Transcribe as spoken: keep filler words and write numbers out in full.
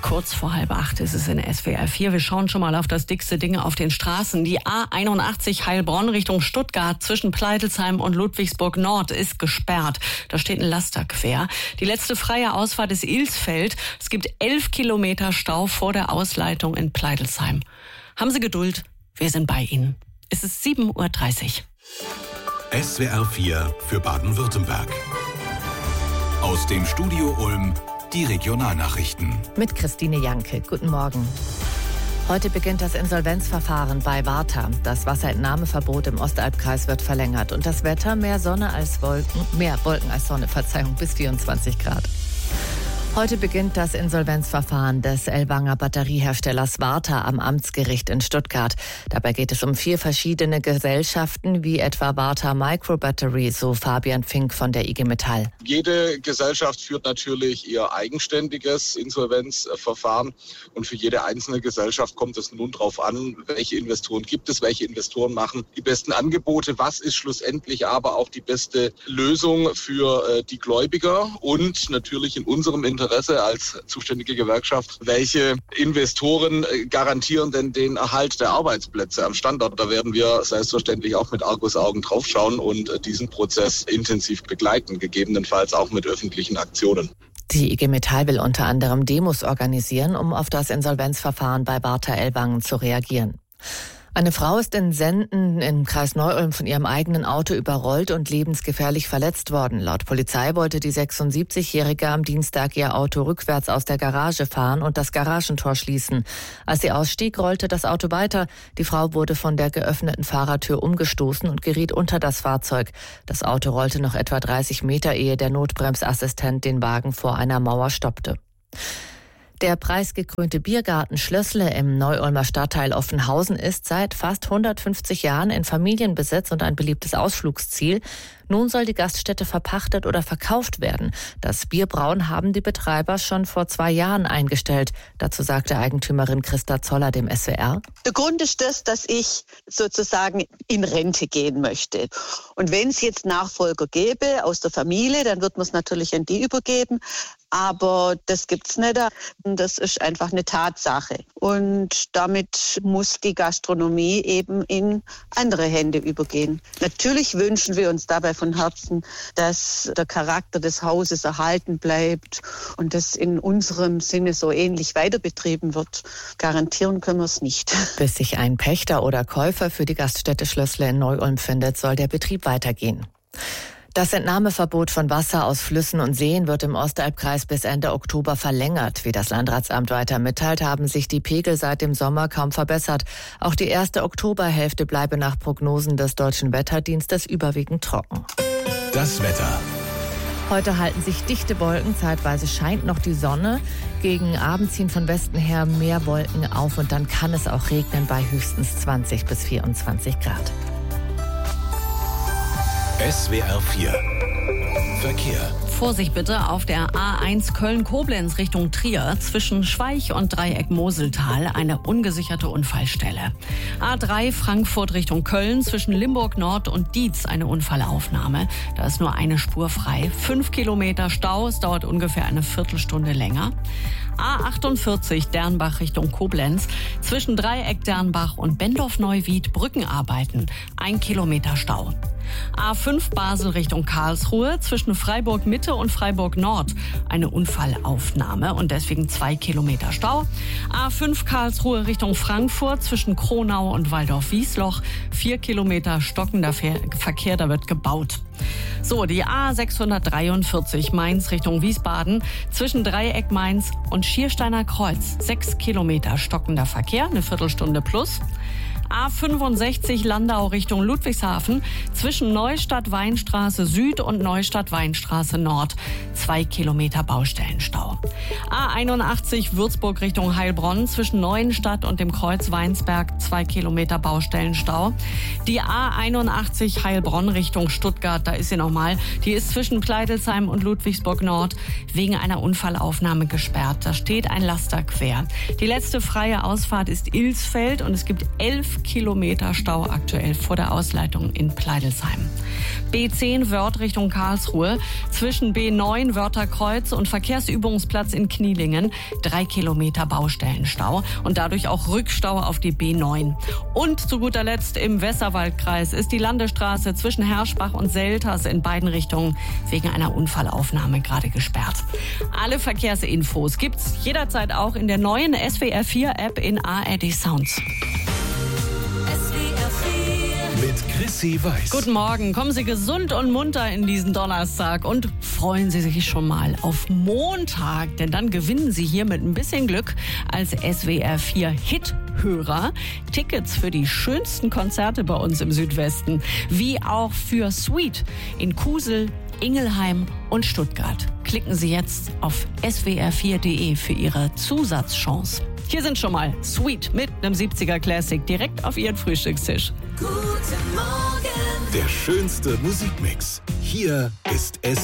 Kurz vor halb acht ist es in S W R vier. Wir schauen schon mal auf das dickste Ding auf den Straßen. Die A einundachtzig Heilbronn Richtung Stuttgart zwischen Pleitelsheim und Ludwigsburg Nord ist gesperrt. Da steht ein Laster quer. Die letzte freie Ausfahrt ist Ilsfeld. Es gibt elf Kilometer Stau vor der Ausleitung in Pleitelsheim. Haben Sie Geduld, wir sind bei Ihnen. Es ist sieben Uhr dreißig. S W R vier für Baden-Württemberg. Aus dem Studio Ulm die Regionalnachrichten. Mit Christine Janke. Guten Morgen. Heute beginnt das Insolvenzverfahren bei Warta. Das Wasserentnahmeverbot im Ostalbkreis wird verlängert. Und das Wetter mehr Sonne als Wolken, mehr Wolken als Sonne, Verzeihung, bis vierundzwanzig Grad. Heute beginnt das Insolvenzverfahren des Ellwanger Batterieherstellers Warta am Amtsgericht in Stuttgart. Dabei geht es um vier verschiedene Gesellschaften, wie etwa Warta Microbattery, so Fabian Fink von der I G Metall. Jede Gesellschaft führt natürlich ihr eigenständiges Insolvenzverfahren und für jede einzelne Gesellschaft kommt es nun darauf an, welche Investoren gibt es, welche Investoren machen die besten Angebote, was ist schlussendlich aber auch die beste Lösung für die Gläubiger und natürlich in unserem Interesse als zuständige Gewerkschaft, welche Investoren garantieren denn den Erhalt der Arbeitsplätze am Standort. Da werden wir selbstverständlich auch mit Argusaugen draufschauen und diesen Prozess intensiv begleiten, gegebenenfalls auch mit öffentlichen Aktionen. Die I G Metall will unter anderem Demos organisieren, um auf das Insolvenzverfahren bei Warta Ellwangen zu reagieren. Eine Frau ist in Senden im Kreis Neu-Ulm von ihrem eigenen Auto überrollt und lebensgefährlich verletzt worden. Laut Polizei wollte die sechsundsiebzigjährige am Dienstag ihr Auto rückwärts aus der Garage fahren und das Garagentor schließen. Als sie ausstieg, rollte das Auto weiter. Die Frau wurde von der geöffneten Fahrertür umgestoßen und geriet unter das Fahrzeug. Das Auto rollte noch etwa dreißig Meter, ehe der Notbremsassistent den Wagen vor einer Mauer stoppte. Der preisgekrönte Biergarten Schlössle im Neu-Ulmer Stadtteil Offenhausen ist seit fast hundertfünfzig Jahren in Familienbesitz und ein beliebtes Ausflugsziel. Nun soll die Gaststätte verpachtet oder verkauft werden. Das Bierbrauen haben die Betreiber schon vor zwei Jahren eingestellt. Dazu sagte Eigentümerin Christa Zoller dem S W R. Der Grund ist das, dass ich sozusagen in Rente gehen möchte. Und wenn es jetzt Nachfolger gäbe aus der Familie, dann wird man es natürlich an die übergeben. Aber das gibt's nicht. Das ist einfach eine Tatsache. Und damit muss die Gastronomie eben in andere Hände übergehen. Natürlich wünschen wir uns dabei von Herzen, dass der Charakter des Hauses erhalten bleibt und das in unserem Sinne so ähnlich weiter betrieben wird. Garantieren können wir es nicht. Bis sich ein Pächter oder Käufer für die Gaststätte Schlössle in Neu-Ulm findet, soll der Betrieb weitergehen. Das Entnahmeverbot von Wasser aus Flüssen und Seen wird im Ostalbkreis bis Ende Oktober verlängert. Wie das Landratsamt weiter mitteilt, haben sich die Pegel seit dem Sommer kaum verbessert. Auch die erste Oktoberhälfte bleibe nach Prognosen des Deutschen Wetterdienstes überwiegend trocken. Das Wetter. Heute halten sich dichte Wolken, zeitweise scheint noch die Sonne. Gegen Abend ziehen von Westen her mehr Wolken auf und dann kann es auch regnen bei höchstens zwanzig bis vierundzwanzig Grad. S W R vier Verkehr. Vorsicht bitte auf der A eins Köln-Koblenz Richtung Trier zwischen Schweich und Dreieck Moseltal eine ungesicherte Unfallstelle. A drei Frankfurt Richtung Köln zwischen Limburg Nord und Dietz eine Unfallaufnahme. Da ist nur eine Spur frei. Fünf Kilometer Stau, es dauert ungefähr eine Viertelstunde länger. A achtundvierzig Dernbach Richtung Koblenz zwischen Dreieck Dernbach und Bendorf-Neuwied Brückenarbeiten. Ein Kilometer Stau. A fünf Basel Richtung Karlsruhe zwischen Freiburg Mitte und Freiburg Nord eine Unfallaufnahme und deswegen zwei Kilometer Stau. A fünf Karlsruhe Richtung Frankfurt zwischen Kronau und Waldorf-Wiesloch vier Kilometer stockender Verkehr, da wird gebaut. So, die A sechshundertdreiundvierzig Mainz Richtung Wiesbaden zwischen Dreieck Mainz und Schiersteiner Kreuz sechs Kilometer stockender Verkehr, eine Viertelstunde plus. A fünfundsechzig Landau Richtung Ludwigshafen zwischen Neustadt-Weinstraße Süd und Neustadt-Weinstraße Nord. Zwei Kilometer Baustellenstau. A einundachtzig Würzburg Richtung Heilbronn zwischen Neuenstadt und dem Kreuz Weinsberg. Zwei Kilometer Baustellenstau. Die A einundachtzig Heilbronn Richtung Stuttgart, da ist sie nochmal. Die ist zwischen Pleitelsheim und Ludwigsburg Nord wegen einer Unfallaufnahme gesperrt. Da steht ein Laster quer. Die letzte freie Ausfahrt ist Ilsfeld und es gibt elf Fünf Kilometer Stau aktuell vor der Ausleitung in Pleidelsheim. B zehn Wörth Richtung Karlsruhe. Zwischen B neun Wörtherkreuz und Verkehrsübungsplatz in Knielingen. Drei Kilometer Baustellenstau und dadurch auch Rückstau auf die B neun. Und zu guter Letzt im Westerwaldkreis ist die Landesstraße zwischen Herschbach und Selters in beiden Richtungen wegen einer Unfallaufnahme gerade gesperrt. Alle Verkehrsinfos gibt's jederzeit auch in der neuen S W R vier App in A R D Sounds. Mit Chrissy Weiß. Guten Morgen, kommen Sie gesund und munter in diesen Donnerstag und freuen Sie sich schon mal auf Montag, denn dann gewinnen Sie hier mit ein bisschen Glück als S W R vier Hit-Hörer Tickets für die schönsten Konzerte bei uns im Südwesten, wie auch für Sweet in Kusel, Ingelheim und Stuttgart. Klicken Sie jetzt auf S W R vier Punkt de für Ihre Zusatzchance. Hier sind schon mal Sweet mit einem siebziger Classic direkt auf Ihren Frühstückstisch. Guten Morgen. Der schönste Musikmix. Hier ist S